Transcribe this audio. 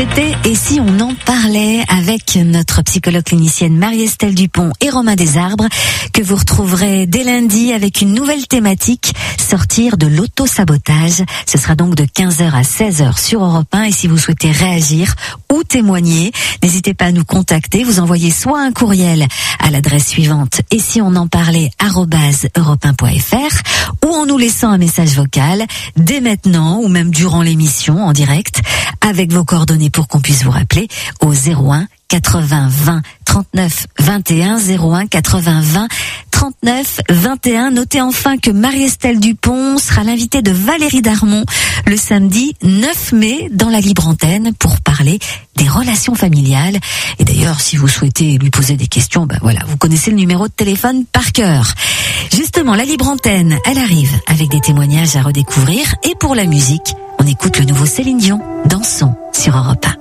C'était « Et si on en parlait » avec notre psychologue clinicienne Marie-Estelle Dupont et Romain Desarbres, que vous retrouverez dès lundi avec une nouvelle thématique, sortir de l'auto-sabotage. Ce sera donc de 15h à 16h sur Europe 1, et si vous souhaitez réagir ou témoigner, n'hésitez pas à nous contacter. Vous envoyez soit un courriel à l'adresse suivante et si on en parlait @europe1.fr, ou en nous laissant un message vocal dès maintenant ou même durant l'émission en direct avec vos coordonnées pour qu'on puisse vous rappeler au 01 80 20 39 21, 01 80 20 39 21. Notez enfin que Marie-Estelle Dupont sera l'invitée de Valérie Darmon le samedi 9 mai dans la Libre Antenne pour parler des relations familiales. Et d'ailleurs, si vous souhaitez lui poser des questions, voilà, vous connaissez le numéro de téléphone par cœur. Justement, la Libre Antenne, elle arrive avec des témoignages à redécouvrir, et pour la musique, on écoute le nouveau Céline Dion, Dansons sur Europe 1.